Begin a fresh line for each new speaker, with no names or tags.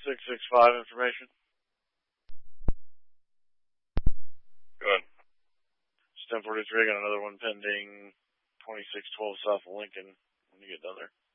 665 information.
Good.
It's 1043, got another one pending, 2612 South of Lincoln, when you get down there.